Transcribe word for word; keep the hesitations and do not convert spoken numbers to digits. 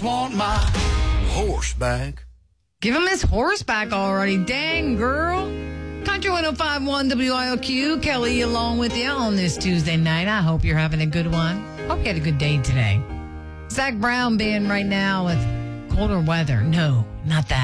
just want my horse back. Give him his horse back already. Dang, girl. Country one oh five point one W I L Q. Kelly along with you on this Tuesday night. I hope you're having a good one. Hope you had a good day today. Zach Brown being right now with colder weather. No, not that.